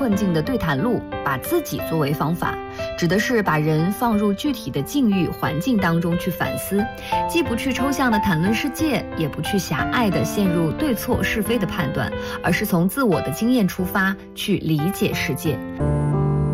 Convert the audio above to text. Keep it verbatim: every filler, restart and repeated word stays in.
困境的对谈录，把自己作为方法，指的是把人放入具体的境遇环境当中去反思，既不去抽象的谈论世界，也不去狭隘的陷入对错是非的判断，而是从自我的经验出发去理解世界。